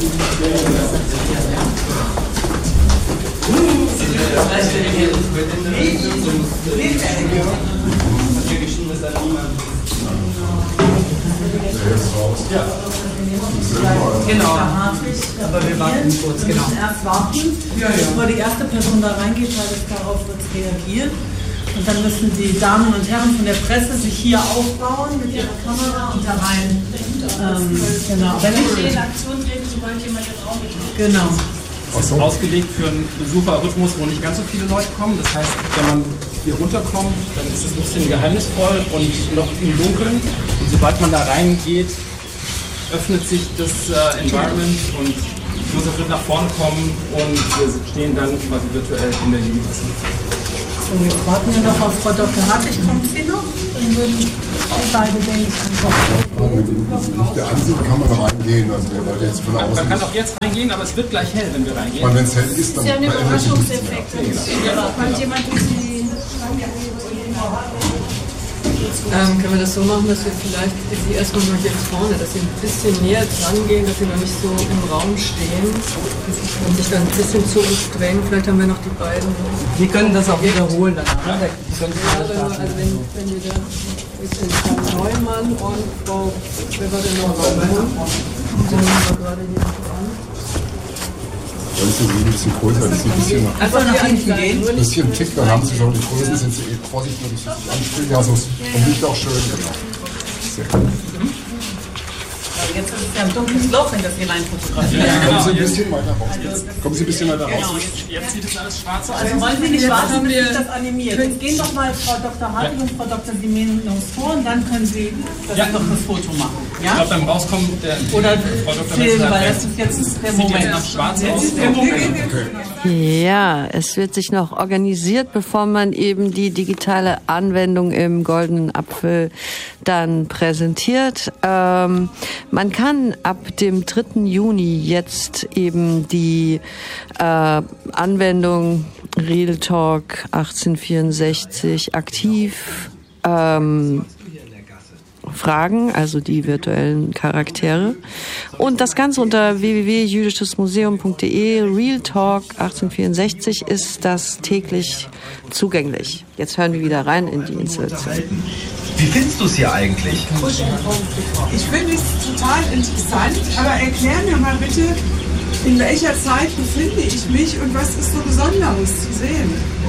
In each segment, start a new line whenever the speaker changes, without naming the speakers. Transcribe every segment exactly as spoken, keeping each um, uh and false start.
Genau, aber wir warten kurz, genau. Wir müssen erst warten, ja, ja. bevor die erste Person da reingeht, weil es darauf wird reagieren. Und dann müssen die Damen und Herren von der Presse sich hier aufbauen mit ihrer Kamera und da rein. Ähm, genau. Wenn ich in Aktion treten, sobald jemand den Raum betritt. Genau.
Das ist ausgelegt für einen Besucherrhythmus, wo nicht ganz so viele Leute kommen. Das heißt, wenn man hier runterkommt, dann ist es ein bisschen geheimnisvoll und noch im Dunkeln. Und sobald man da reingeht, öffnet sich das äh, Environment und Josef wird nach vorne kommen und wir stehen dann quasi virtuell in der Jugendgasse.
So, jetzt warten wir noch auf Frau Doktor Hartwig. Kommt sie noch? Dann würden die beide, denke ich, antworten.
Mit dem Licht der Ansicht kann man da reingehen. Also der Leute jetzt von außen.
Man kann auch jetzt reingehen, aber es wird gleich hell, wenn wir reingehen.
Und wenn es hell ist, dann.
Das ist ja ein Überraschungseffekt. Kommt jemand durch die
Ähm, können wir das so machen, dass wir vielleicht Sie erstmal mal hier vorne, dass Sie ein bisschen näher dran gehen, dass Sie noch nicht so im Raum stehen und sich dann ein bisschen zu uns drängen. Vielleicht haben wir noch die beiden.
Wir können das auch wiederholen danach.
Ja, also wenn, wenn wir da ist Frau Neumann und Frau, wer war denn noch? Frau Neumann. Die nehmen wir gerade hier an.
Dann ist sie ein bisschen größer, das ist ein bisschen nach,
Einfach nach hinten gehen.
ein bisschen Tick, dann haben sie schon die Größen, sind sie eh vorsichtig, wenn ich anspiele. Ja, so vom Licht auch schön, genau. Sehr gut.
Also jetzt ist es ja ein dunkles Loch, in das Sie rein fotografieren.
Ja, kommen Sie ein bisschen weiter raus. Jetzt kommen Sie ein bisschen weiter raus.
Genau, jetzt, jetzt sieht es alles schwarz aus.
Also wollen Sie nicht warten, bis sich das animiert. Jetzt gehen doch mal Frau Doktor Hartwig und Frau Doktor Simenos vor und dann können Sie das,
Ja.
noch das Foto machen. Ja?
Ich glaube, beim Rauskommen der
Oder
Frau Doktor
filmen,
Metzler,
weil das ist jetzt der
sieht
Moment.
jetzt nach schwarz aus.
Ja, es wird sich noch organisiert, bevor man eben die digitale Anwendung im Goldenen Apfel dann präsentiert. Ähm, man kann ab dem dritten Juni jetzt eben die äh, Anwendung Real Talk achtzehnhundertvierundsechzig aktiv ähm, Fragen, also die virtuellen Charaktere. Und das Ganze unter w w w punkt jüdisches museum punkt de. Real Talk achtzehnhundertvierundsechzig ist das täglich zugänglich. Jetzt hören wir wieder rein in die Installation.
Wie findest du es hier eigentlich?
Ich finde es total interessant, aber erklär mir mal bitte, in welcher Zeit befinde ich mich und was ist so Besonderes zu sehen?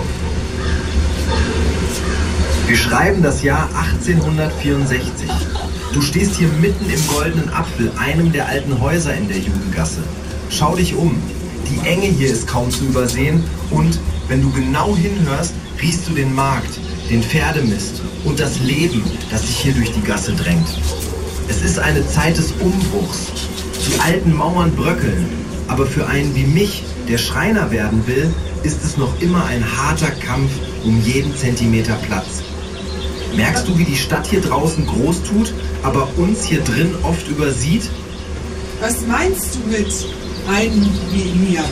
Wir schreiben das Jahr achtzehnhundertvierundsechzig. Du stehst hier mitten im Goldenen Apfel, einem der alten Häuser in der Judengasse. Schau dich um. Die Enge hier ist kaum zu übersehen und, wenn du genau hinhörst, riechst du den Markt, den Pferdemist und das Leben, das sich hier durch die Gasse drängt. Es ist eine Zeit des Umbruchs. Die alten Mauern bröckeln, aber für einen wie mich, der Schreiner werden will, ist es noch immer ein harter Kampf um jeden Zentimeter Platz. Merkst du, wie die Stadt hier draußen groß tut, aber uns hier drin oft übersieht?
Was meinst du mit einem wie mir?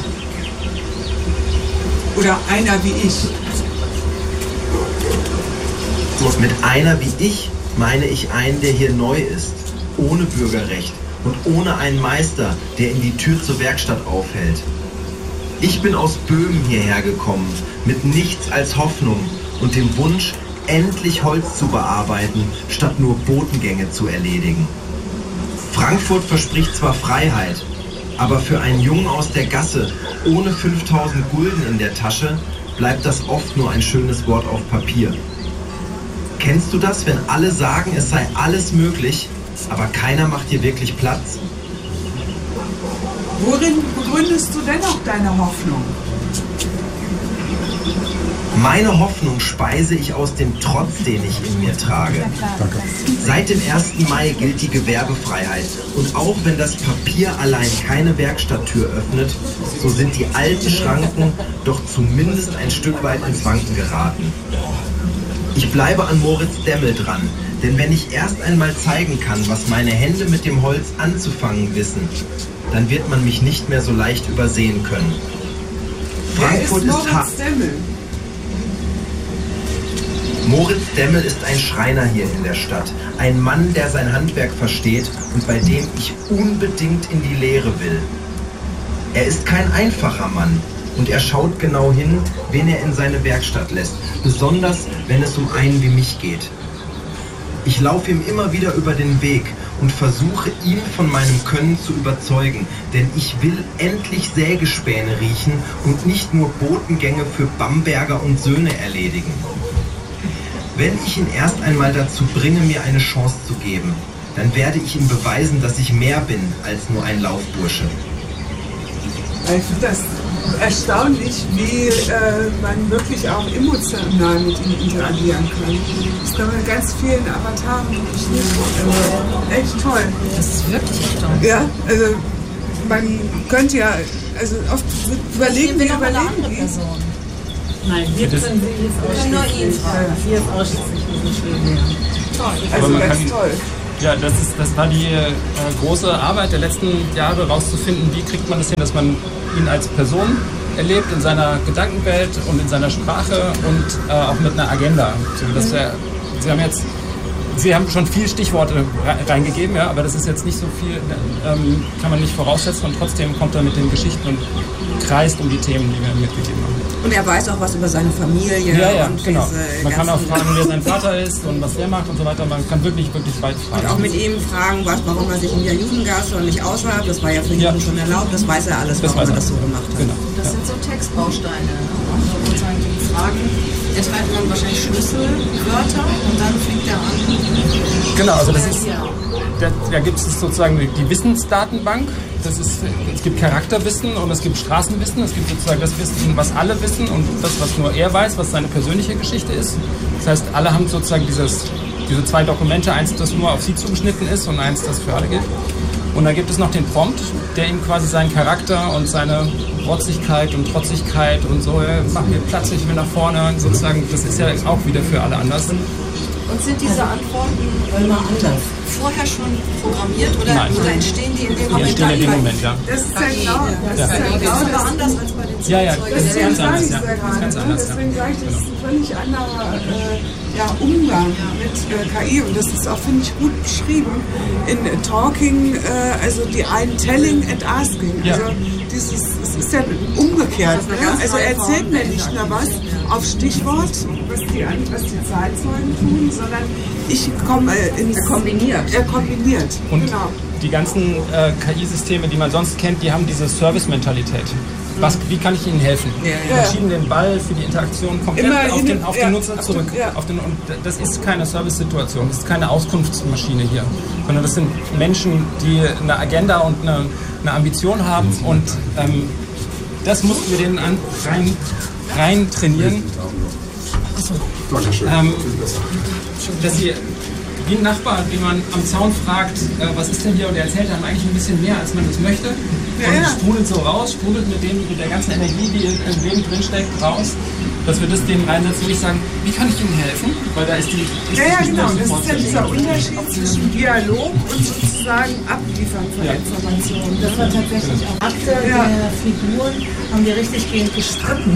Oder einer wie ich?
Mit einer wie ich meine ich einen, der hier neu ist, ohne Bürgerrecht und ohne einen Meister, der ihm die Tür zur Werkstatt aufhält. Ich bin aus Böhmen hierher gekommen, mit nichts als Hoffnung und dem Wunsch, endlich Holz zu bearbeiten, statt nur Botengänge zu erledigen. Frankfurt verspricht zwar Freiheit, aber für einen Jungen aus der Gasse ohne fünftausend Gulden in der Tasche bleibt das oft nur ein schönes Wort auf Papier. Kennst du das, wenn alle sagen, es sei alles möglich, aber keiner macht dir wirklich Platz?
Worin begründest du dennoch deine Hoffnung?
Meine Hoffnung speise ich aus dem Trotz, den ich in mir trage. Seit dem ersten Mai gilt die Gewerbefreiheit. Und auch wenn das Papier allein keine Werkstatttür öffnet, so sind die alten Schranken doch zumindest ein Stück weit ins Wanken geraten. Ich bleibe an Moritz Demmel dran, denn wenn ich erst einmal zeigen kann, was meine Hände mit dem Holz anzufangen wissen, dann wird man mich nicht mehr so leicht übersehen können. Frankfurt
Wer ist
ist
Moritz Demmel?
Moritz Demmel ist ein Schreiner hier in der Stadt. Ein Mann, der sein Handwerk versteht und bei dem ich unbedingt in die Lehre will. Er ist kein einfacher Mann und er schaut genau hin, wen er in seine Werkstatt lässt, besonders wenn es um einen wie mich geht. Ich laufe ihm immer wieder über den Weg und versuche ihn von meinem Können zu überzeugen, denn ich will endlich Sägespäne riechen und nicht nur Botengänge für Bamberger und Söhne erledigen. Wenn ich ihn erst einmal dazu bringe, mir eine Chance zu geben, dann werde ich ihm beweisen, dass ich mehr bin als nur ein Laufbursche.
Ich finde das erstaunlich, wie äh, man wirklich auch emotional mit ihm interagieren kann. Das kann man in ganz vielen Avataren wirklich nicht. Also, echt toll.
Das ist wirklich erstaunlich.
Ja, also man könnte ja, also oft überlegen wir
noch eine andere
die.
Person. Nein, wir können sie jetzt ausschließlich. Hier ist ausschließlich diese Schweden.
Toll, also ganz toll.
Ja, das, ist, das war die äh, große Arbeit der letzten Jahre, rauszufinden, wie kriegt man es hin, dass man ihn als Person erlebt, in seiner Gedankenwelt und in seiner Sprache und äh, auch mit einer Agenda. So, dass der, Sie haben jetzt, Sie haben schon viel Stichworte reingegeben, ja, aber das ist jetzt nicht so viel, ähm, kann man nicht voraussetzen und trotzdem kommt er mit den Geschichten und kreist um die Themen, die wir mitgegeben haben.
Und er weiß auch was über seine Familie.
Ja, ja,
und
genau. Man kann auch fragen, wer sein Vater ist und was der macht und so weiter. Man kann wirklich, wirklich weit fragen.
Und auch mit ihm fragen, was, warum er sich in der Judengasse und nicht außerhalb, das war ja für Juden ja. schon erlaubt, das weiß er alles,
das
warum er
er.
das so gemacht hat.
Genau.
Das
ja.
sind so Textbausteine. Also sozusagen die Fragen, enthalten dann wahrscheinlich Schlüsselwörter und dann fängt er an.
Genau, also das ist, da, da gibt es sozusagen die Wissensdatenbank. Das ist, es gibt Charakterwissen und es gibt Straßenwissen. Es gibt sozusagen das Wissen, was alle wissen und das, was nur er weiß, was seine persönliche Geschichte ist. Das heißt, alle haben sozusagen dieses, diese zwei Dokumente, eins, das nur auf sie zugeschnitten ist und eins, das für alle gilt. Und dann gibt es noch den Prompt, der ihm quasi seinen Charakter und seine Rotzigkeit und Trotzigkeit und so, mach mir Platz, ich will nach vorne, sozusagen, das ist ja auch wieder für alle anders.
Und sind diese Antworten
immer anders
vorher schon programmiert oder,
Nein.
oder entstehen die in dem
Die
Moment?
entstehen in dem Moment, ja.
Das ist ja genau das.
Ja.
Ist ja genau
Das ist aber
das.
anders als bei den
Ja, ja,
Zeugen.
das ist ganz anders, ja.
Das
Das ist ganz anders, ja.
Deswegen sage ich, das ist ein völlig anderer äh, ja, Umgang mit äh, K I und das ist auch, finde ich, gut beschrieben in äh, Talking, äh, also die einen Telling and Asking.
Ja.
Also dieses, es ist ja umgekehrt. Ne? Also er erzählt mir nicht nur was auf Stichwort, was die, was die Zeitzeugen tun, sondern ich komme äh, ins...
Er kombiniert.
Er kombiniert,
Und
genau.
die ganzen äh, K I-Systeme, die man sonst kennt, die haben diese Service-Mentalität. Was, wie kann ich Ihnen helfen?
Ja, ja.
Wir schieben den Ball für die Interaktion komplett
Immer
auf
in
den,
den-
auf
ja,
den Nutzer
auf
zurück.
den- ja.
Auf den, und das ist keine Service-Situation, das ist keine Auskunftsmaschine hier, sondern das sind Menschen, die eine Agenda und eine, eine Ambition haben und ähm, das mussten wir denen an, rein, rein trainieren.
Dankeschön.
Ähm,
Viel besser.
dass sie wie ein Nachbar, den man am Zaun fragt, äh, was ist denn hier, und er erzählt einem eigentlich ein bisschen mehr, als man das möchte, und
Ja, ja.
sprudelt so raus, sprudelt mit, dem, mit der ganzen Energie, die in, in dem drinsteckt, raus, dass wir das denen reinsetzen und nicht sagen, wie kann ich Ihnen helfen? Weil da ist die... Ist
Ja, ja,
die
genau. Das
sofort
ist ja dieser
verstanden.
Unterschied zwischen Dialog und sozusagen Abliefern von
Ja.
Informationen.
Das war tatsächlich auch Charakter
Ja.
der Figuren, haben wir richtig gegen gestritten.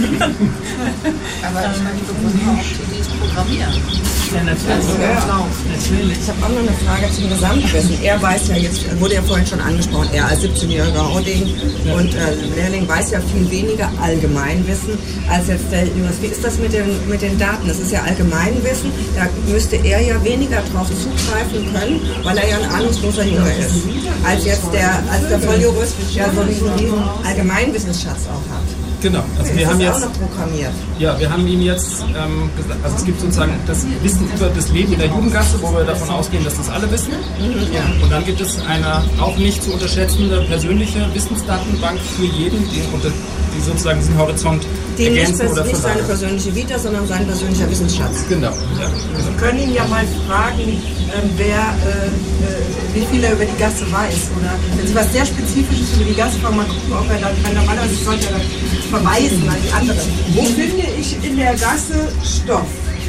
Aber ich meine, die bekommen auch die es programmieren.
Ja, natürlich.
Ja.
Natürlich.
Ich habe auch noch eine Frage zum Gesamtwissen. Er weiß ja jetzt, wurde ja vorhin schon angesprochen, er als siebzehnjähriger Hauding und äh, Lehrling weiß ja viel weniger Allgemeinwissen als jetzt der Junge. Wie ist das mit den, mit den Daten? Das ist ja Allgemeinwissen, da müsste er ja weniger drauf zugreifen können, weil er ja ein ahnungsloser Junge ist, als jetzt der, als der Volljurist, der so diesen, diesen Allgemeinwissensschatz auch hat.
Genau, also wir
das
haben
ist
jetzt...
auch noch programmiert.
Ja, wir haben ihm jetzt ähm, gesagt, also es gibt sozusagen das Wissen über das Leben in der Jugendgasse, wo wir davon ausgehen, dass das alle wissen.
Ja.
Und dann gibt es eine auch nicht zu unterschätzende persönliche Wissensdatenbank für jeden, die, unter, die sozusagen diesen Horizont
Die nicht,
ergänzen oder
nicht seine
verlagern.
persönliche Vita, sondern sein persönlicher Wissensschatz.
Genau, ja.
Wir können ihn ja mal fragen, ähm, wer, äh, äh, wie viel er über die Gasse weiß. Oder wenn Sie was sehr Spezifisches über die Gasse fragen, mal gucken, ob er da, weil normalerweise sollte er da verweisen an die anderen.
Wo finde ich in der Gasse Stoff?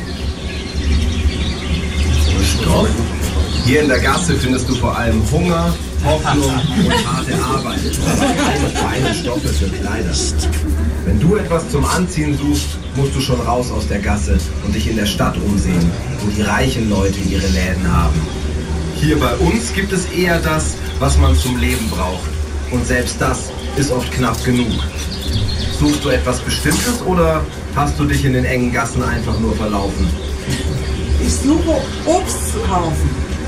Stoff. Hier in der Gasse findest du vor allem Hunger, Hoffnung und harte Arbeit. Aber keine feinen Stoffe für Kleider. Wenn du etwas zum Anziehen suchst, musst du schon raus aus der Gasse und dich in der Stadt umsehen, wo die reichen Leute ihre Läden haben. Hier bei uns gibt es eher das, was man zum Leben braucht. Und selbst das ist oft knapp genug. Suchst du etwas Bestimmtes oder hast du dich in den engen Gassen einfach nur verlaufen?
Ich suche Obsthaufen.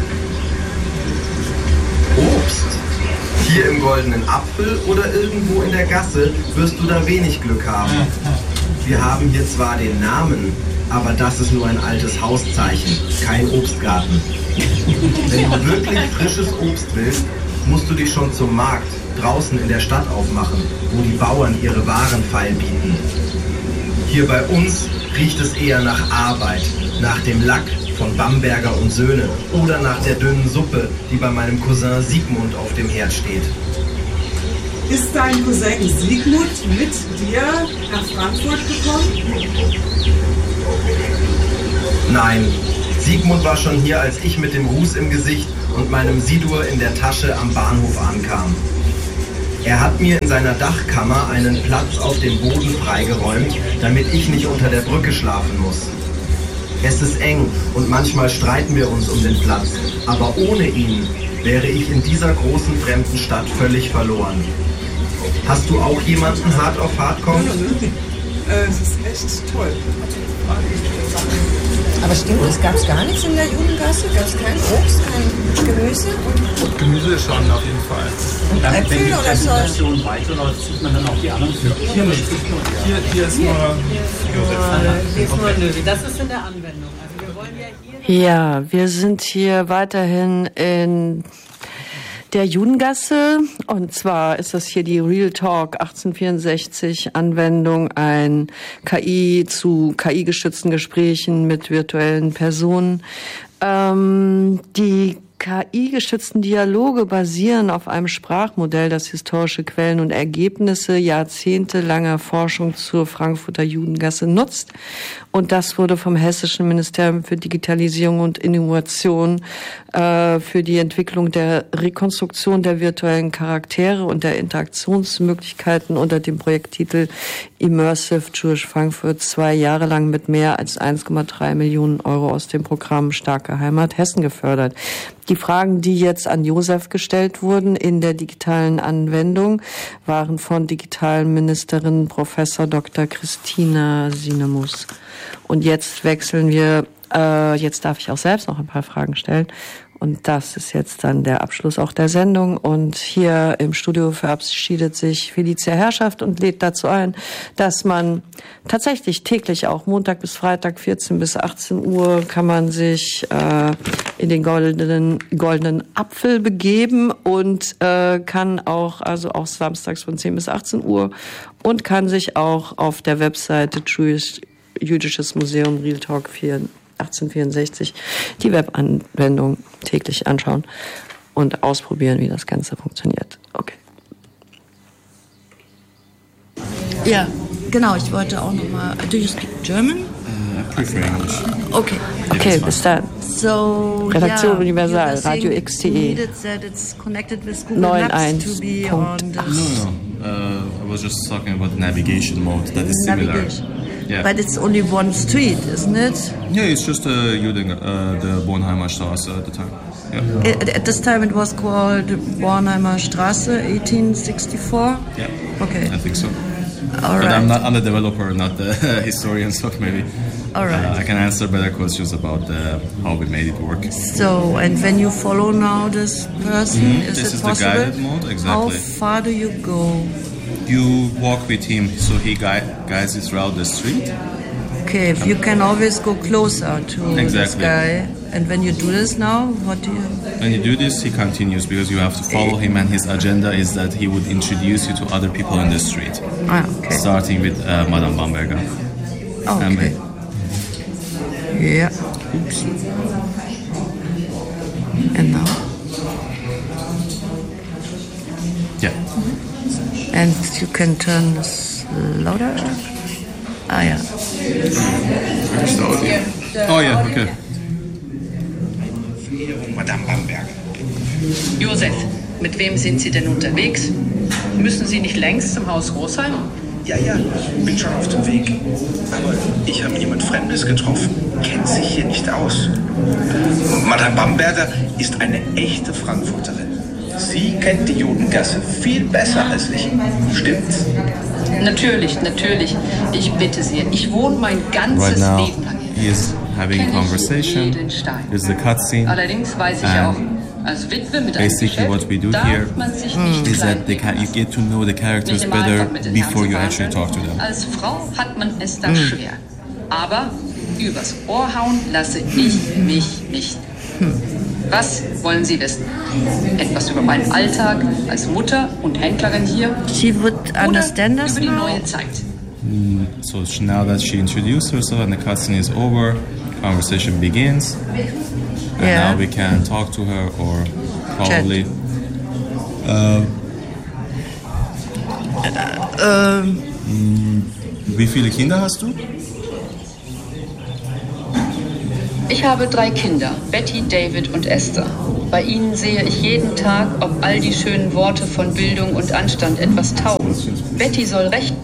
Obst? Hier im Goldenen Apfel oder irgendwo in der Gasse wirst du da wenig Glück haben. Wir haben hier zwar den Namen, aber das ist nur ein altes Hauszeichen, kein Obstgarten. Wenn du wirklich frisches Obst willst, musst du dich schon zum Markt draußen in der Stadt aufmachen, wo die Bauern ihre Waren feilbieten. Hier bei uns riecht es eher nach Arbeit, nach dem Lack von Bamberger und Söhne oder nach der dünnen Suppe, die bei meinem Cousin Siegmund auf dem Herd steht.
Ist dein Cousin Siegmund mit dir nach Frankfurt gekommen?
Nein, Siegmund war schon hier, als ich mit dem Ruß im Gesicht und meinem Sidur in der Tasche am Bahnhof ankam. Er hat mir in seiner Dachkammer einen Platz auf dem Boden freigeräumt, damit ich nicht unter der Brücke schlafen muss. Es ist eng und manchmal streiten wir uns um den Platz, aber ohne ihn wäre ich in dieser großen fremden Stadt völlig verloren. Hast du auch jemanden hart auf hart kommt?
Äh, es ist echt toll.
Aber stimmt, es gab gar nichts in der Judengasse? Gab es kein Obst, kein Gemüse?
Und Gemüse schon auf jeden Fall.
Und
dann,
Äpfel
wenn die
oder
Präsentation weiterläuft, sieht man dann auch die anderen für. Hier nicht. Hier, hier ist nur
Hier ist nur Löwy. Das ist in der Anwendung. Also wir wollen ja hier...
Ja, wir sind hier weiterhin in der Judengasse, und zwar ist das hier die Real Talk achtzehnhundertvierundsechzig Anwendung, ein K I zu K I-gestützten Gesprächen mit virtuellen Personen. Ähm, die K I-gestützten Dialoge basieren auf einem Sprachmodell, das historische Quellen und Ergebnisse jahrzehntelanger Forschung zur Frankfurter Judengasse nutzt. Und das wurde vom Hessischen Ministerium für Digitalisierung und Innovation äh, für die Entwicklung der Rekonstruktion der virtuellen Charaktere und der Interaktionsmöglichkeiten unter dem Projekttitel Immersive Jewish Frankfurt zwei Jahre lang mit mehr als eins Komma drei Millionen Euro aus dem Programm Starke Heimat Hessen gefördert. Die Fragen, die jetzt an Josef gestellt wurden in der digitalen Anwendung, waren von Digitalministerin Professor Doktor Christina Sinemus. Und jetzt wechseln wir, äh, jetzt darf ich auch selbst noch ein paar Fragen stellen. Und das ist jetzt dann der Abschluss auch der Sendung. Und hier im Studio verabschiedet sich Felicia Herrschaft und lädt dazu ein, dass man tatsächlich täglich auch Montag bis Freitag vierzehn bis achtzehn Uhr kann man sich äh, in den goldenen goldenen Apfel begeben und äh, kann auch, also auch samstags von zehn bis achtzehn Uhr und kann sich auch auf der Webseite Jewish, Jüdisches Museum Real Talk achtzehnhundertvierundsechzig die Webanwendung täglich anschauen und ausprobieren, wie das Ganze funktioniert. Okay.
Ja, genau, ich wollte auch nochmal. Do you speak German?
Uh, I prefer English.
Okay. Okay, bis dann.
So,
Redaktion
yeah,
Universal, Radio X T E. neun eins Punkt acht.
No, no. Uh, I was just talking about navigation mode. That is similar.
Navigation.
Yeah.
But it's only one street, isn't it?
Yeah, it's just uh, Juden, uh, the Bornheimer Straße at the time. Yeah.
At, at this time it was called Bornheimer Straße, eighteen sixty-four?
Yeah.
Okay.
I think so.
All
but
right.
I'm not I'm the developer, not the historian, so maybe
All right.
uh, I can answer better questions about uh, how we made it work.
So, and when you follow now this person,
Mm-hmm.
is
This
it
is
possible?
the guided mode, exactly.
How far do you go?
You walk with him, so he guide, guides you throughout the street.
Okay, if you can always go closer to
Exactly.
this guy. And when you do this now, what do you...
When you do this, he continues because you have to follow him, and his agenda is that he would introduce you to other people in the street.
Ah, okay.
Starting with uh, Madame Bamberger.
Okay. Yeah.
Oops.
And now?
Yeah.
And you can turn this louder? Ah, ja.
Oh ja, okay.
Madame Bamberger. Josef, mit wem sind Sie denn unterwegs? Müssen Sie nicht längst zum Haus Rosheim?
Ja, ja, bin schon auf dem Weg. Aber ich habe jemand Fremdes getroffen. Kennt sich hier nicht aus. Madame Bamberger ist eine echte Frankfurterin. Sie kennt die Judengasse viel besser als ich. Stimmt's?
Natürlich, natürlich. Ich bitte Sie, ich wohne mein ganzes
Right now,
Leben lang
he is having a conversation. There's the cutscene.
Allerdings weiß ich auch, als Witwe mit einem
Basically, what we do
Geschäft
here
darf man sich nicht
is
klein
that they can, you get to know the characters
Nicht immer
better
einfach mit den
before you
Herzen
actually talk to them.
Als Frau hat man es da
Mm.
schwer. Aber übers Ohr hauen lasse ich mich nicht. Was wollen Sie wissen? Etwas über meinen Alltag als Mutter und Händlerin hier?
She would understand us
über die
now?
neue Zeit.
Mm, So now that she introduced herself and the cutscene is over, conversation begins, and
Yeah.
now we can talk to her or probably. Uh,
Ähm,
mm, wie viele Kinder hast du?
Ich habe drei Kinder, Betty, David und Esther. Bei ihnen sehe ich jeden Tag, ob all die schönen Worte von Bildung und Anstand etwas taugen. Betty soll rechnen.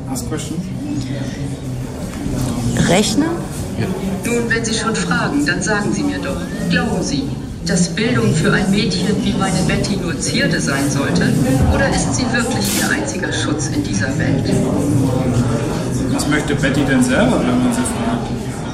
Rechnen?
Nun, wenn Sie schon fragen, dann sagen Sie mir doch. Glauben Sie, dass Bildung für ein Mädchen wie meine Betty nur Zierde sein sollte? Oder ist sie wirklich ihr einziger Schutz in dieser Welt?
Was möchte Betty denn selber, wenn man sie fragt?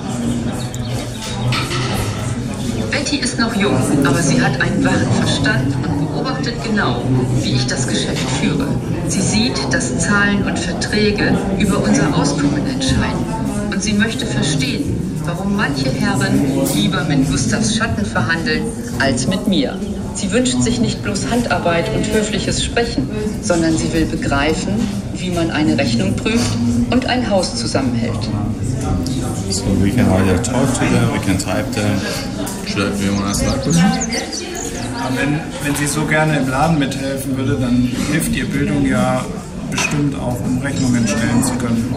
Betty ist noch jung, aber sie hat einen wachen Verstand und beobachtet genau, wie ich das Geschäft führe. Sie sieht, dass Zahlen und Verträge über unser Auskommen entscheiden. Und sie möchte verstehen, warum manche Herren lieber mit Gustavs Schatten verhandeln als mit mir. Sie wünscht sich nicht bloß Handarbeit und höfliches Sprechen, sondern sie will begreifen, wie man eine Rechnung prüft und ein Haus zusammenhält.
So we can either talk to them, we can type them. Should I, do you want to ask that question?
Aber wenn, wenn sie so gerne im Laden mithelfen würde, dann hilft ihr Bildung ja bestimmt auch, um Rechnungen stellen zu können.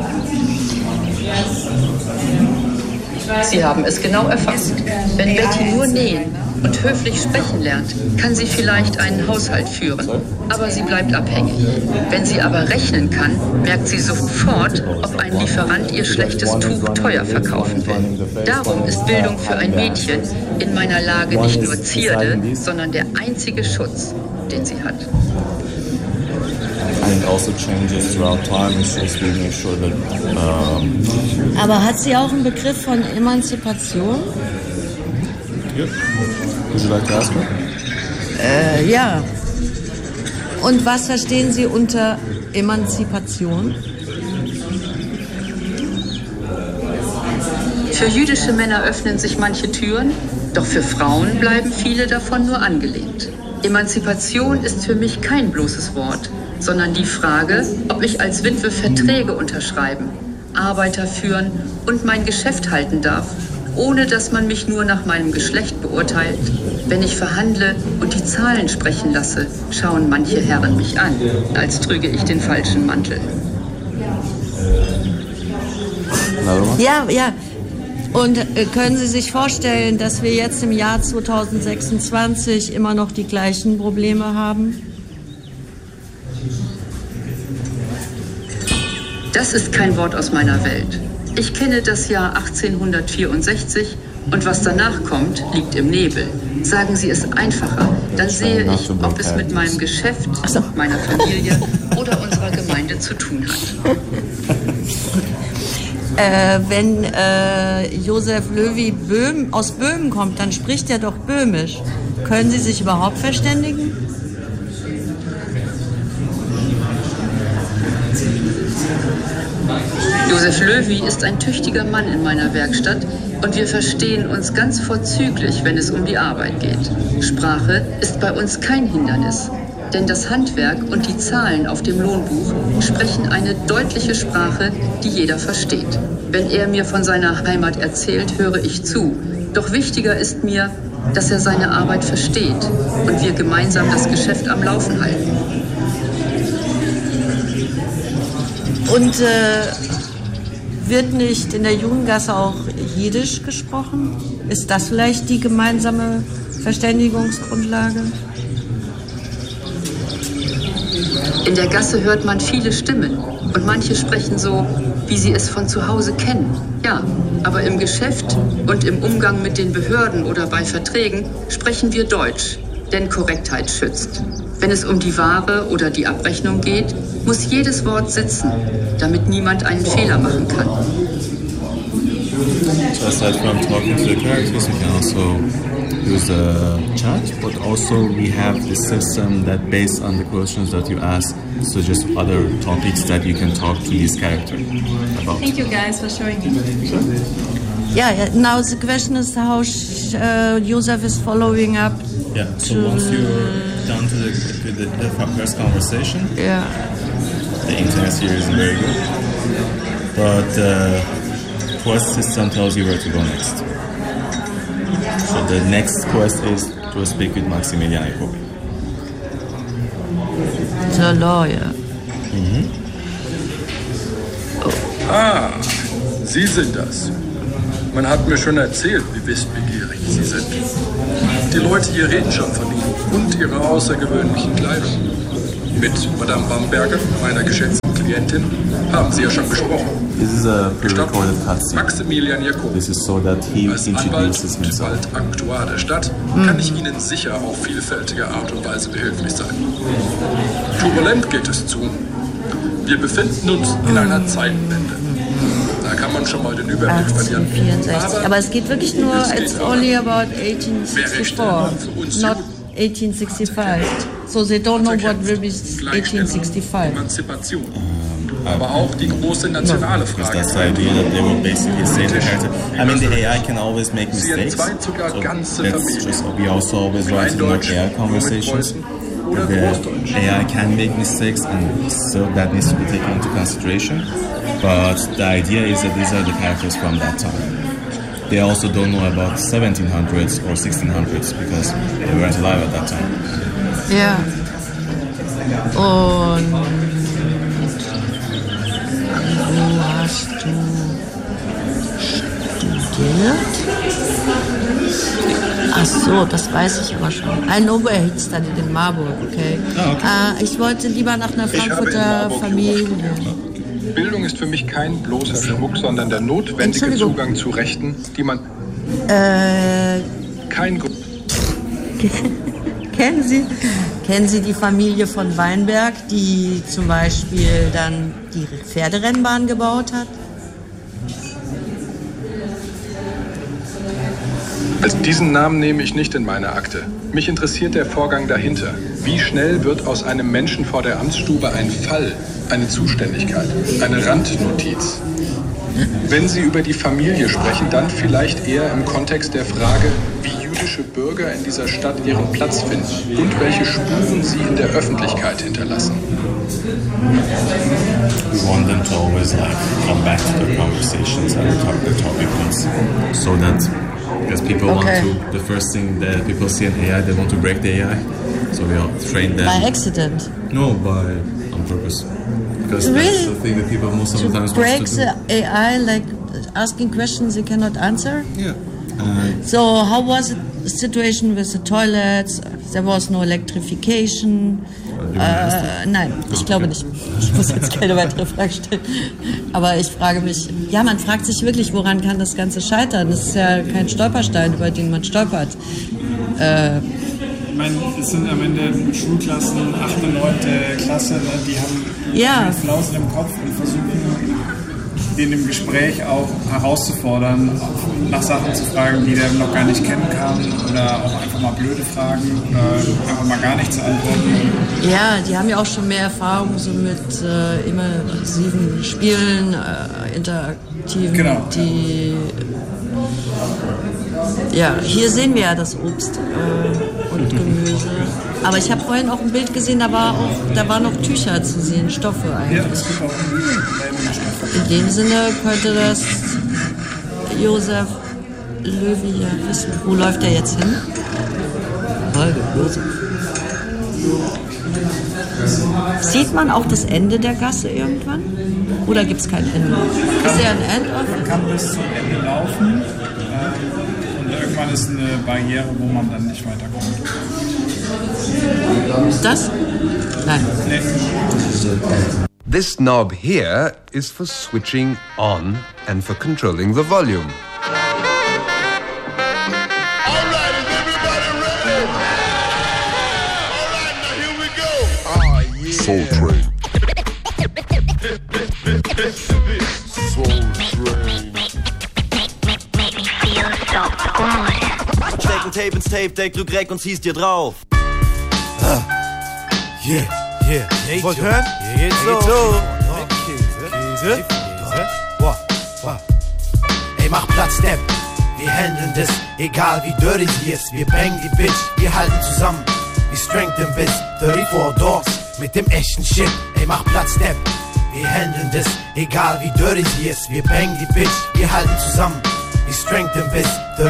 Sie haben es genau erfasst. Wenn Betty nur nähen und höflich sprechen lernt, kann sie vielleicht einen Haushalt führen. Aber sie bleibt abhängig. Wenn sie aber rechnen kann, merkt sie sofort, ob ein Lieferant ihr schlechtes Tuch teuer verkaufen will. Darum ist Bildung für ein Mädchen in meiner Lage nicht nur Zierde, sondern der einzige Schutz, den sie hat.
And it also changes throughout time. It's just making sure that. Um,
Aber hat sie auch einen Begriff von Emanzipation?
yeah. Would you like to ask her?
Äh, ja. Und was verstehen Sie unter Emanzipation?
Für jüdische Männer öffnen sich manche Türen, doch für Frauen bleiben viele davon nur angelehnt. Emanzipation ist für mich kein bloßes Wort, sondern die Frage, ob ich als Witwe Verträge unterschreiben, Arbeiter führen und mein Geschäft halten darf, ohne dass man mich nur nach meinem Geschlecht beurteilt. Wenn ich verhandle und die Zahlen sprechen lasse, schauen manche Herren mich an, als trüge ich den falschen Mantel.
Ja, ja. Und äh, können Sie sich vorstellen, dass wir jetzt im Jahr zweitausendsechsundzwanzig immer noch die gleichen Probleme haben?
Das ist kein Wort aus meiner Welt. Ich kenne das Jahr achtzehnhundertvierundsechzig und was danach kommt, liegt im Nebel. Sagen Sie es einfacher, dann sehe ich, ob es mit meinem Geschäft, meiner Familie oder unserer Gemeinde zu tun hat.
Äh, wenn äh, Josef Löwy Böhm, aus Böhmen kommt, dann spricht er doch Böhmisch. Können Sie sich überhaupt verständigen?
Josef Löwy ist ein tüchtiger Mann in meiner Werkstatt und wir verstehen uns ganz vorzüglich, wenn es um die Arbeit geht. Sprache ist bei uns kein Hindernis, denn das Handwerk und die Zahlen auf dem Lohnbuch sprechen eine deutliche Sprache, die jeder versteht. Wenn er mir von seiner Heimat erzählt, höre ich zu. Doch wichtiger ist mir, dass er seine Arbeit versteht und wir gemeinsam das Geschäft am Laufen halten.
Und äh, wird nicht in der Judengasse auch Jiddisch gesprochen? Ist das vielleicht die gemeinsame Verständigungsgrundlage?
In der Gasse hört man viele Stimmen und manche sprechen so, wie sie es von zu Hause kennen. Ja, aber im Geschäft und im Umgang mit den Behörden oder bei Verträgen sprechen wir Deutsch, denn Korrektheit schützt. Wenn es um die Ware oder die Abrechnung geht, muss jedes Wort sitzen, damit niemand einen Fehler machen kann.
So aside from talking to the characters, we can also use the chat, but also we have the system that based on the questions that you ask, suggest other topics that you can talk to this character about.
Thank you guys for showing me.
Yeah, yeah, now the question is how uh, Joseph is following up.
Yeah, so once you're done to the, to the, the first conversation,
yeah,
the internet here isn't very good, but the quest system tells you where to go next. So the next quest is to speak with Maximilian Jacobi.
The lawyer.
Mhm.
Ah, Sie sind das. Man hat mir schon erzählt, wie wissbegierig Sie sind. Die Leute hier reden schon von Ihnen und Ihrer außergewöhnlichen Kleidung. Mit Madame Bamberger, meiner geschätzten Klientin, haben Sie ja schon gesprochen.
This is a pre-recorded cutscene.
Maximilian Jacobi.
This is so that he
Als Anwalt
introduces
und
himself.
Waldaktuar der Stadt kann ich Ihnen sicher auf vielfältige Art und Weise behilflich sein. Turbulent geht es zu. Wir befinden uns in einer Zeitenwende. Da kann man schon mal den Überblick verlieren.
achtzehnhundertvierundsechzig. Aber es geht wirklich nur, it's only about eighteen sixty-four, not eighteen sixty-five. So they don't know what will be eighteen sixty-five.
Emanzipation. Aber auch die große nationale Frage.
That's the idea that they will basically say the character. I mean, the A I can always make mistakes. So that's just, we also always write in our A I conversations. The A I can make mistakes, and so that needs to be taken into consideration. But the idea is that these are the characters from that time. They also don't know about seventeen hundreds or sixteen hundreds because they weren't alive at that time.
Ja. Und wo hast du studiert? Ach so, das weiß ich aber schon. I know where he studied in Marburg, okay.
Ah, okay.
Äh, ich wollte lieber nach einer Frankfurter Familie.
Bildung ist für mich kein bloßer Schmuck, sondern der notwendige Zugang zu Rechten, die man...
Äh,
kein Grund...
Kennen Sie, kennen Sie die Familie von Weinberg, die zum Beispiel dann die Pferderennbahn gebaut hat?
Also diesen Namen nehme ich nicht in meine Akte. Mich interessiert der Vorgang dahinter. Wie schnell wird aus einem Menschen vor der Amtsstube ein Fall, eine Zuständigkeit, eine Randnotiz? Wenn Sie über die Familie sprechen, dann vielleicht eher im Kontext der Frage, wie jüdische Bürger in dieser Stadt ihren Platz finden und welche Spuren sie in der Öffentlichkeit hinterlassen.
We want them to always like come back to the conversations and the topic, the topic ones, so that because people
Okay.
want to, the first thing that people see in A I, they want to break the A I, so we all train them.
By accident.
No, by on purpose. Because
Really?
that's the thing that people most of the times
Break
want to
the
do.
A I, like asking questions they cannot answer?
Yeah. Uh,
So how was the situation with the toilets? There was no electrification. Äh, nein, ich glaube nicht. Ich muss jetzt keine weitere Frage stellen. Aber ich frage mich, ja, man fragt sich wirklich, woran kann das Ganze scheitern? Das ist ja kein Stolperstein, über den man stolpert. Äh,
Ich meine, es sind am Ende Schulklassen, achte, neunte Klasse, ne, die haben
Ja.
einen Flausen im Kopf und versuchen, den im Gespräch auch herauszufordern, auch nach Sachen zu fragen, die der noch gar nicht kennen kann, oder auch einfach mal blöde Fragen oder einfach mal gar nicht zu antworten.
Ja, die haben ja auch schon mehr Erfahrung so mit äh, immersiven Spielen, äh, interaktiven,
Genau.
die... Ja, hier sehen wir ja das Obst äh, und Gemüse. Aber ich habe vorhin auch ein Bild gesehen, da war auch, da waren noch Tücher zu sehen, Stoffe eigentlich.
Ja, es gibt auch
In dem Sinne könnte das Josef Löwy ja wissen. Wo läuft er jetzt hin? Holger, Josef. Sieht man auch das Ende der Gasse irgendwann? Oder gibt es kein Ende? Ist der ein End?
Man kann bis zum Ende laufen ähm, und irgendwann ist eine Barriere, wo man dann nicht weiterkommt.
Das? Nein.
Nee.
This knob here is for switching on and for controlling the volume.
All right, is everybody ready? All right, now here we go.
Soul Train. Soul Train.
Steck ein Tape ins Tape Deck, drück Rec und zieh's dir drauf.
Ah. Yeah, yeah. yeah Wollt hören? Hier geht's los. Käse. Käse. Boah, boah. Ey, mach Platz, Step. Wir handeln das, egal wie dirty sie ist. Wir bang die Bitch, wir halten zusammen. Wir strengthen bis vierunddreißig Doors mit dem echten Shit. Ey, mach Platz, Step. Wir handeln das, egal wie dirty sie ist. Wir bang die Bitch, wir halten zusammen. Wir strengthen bis vierunddreißig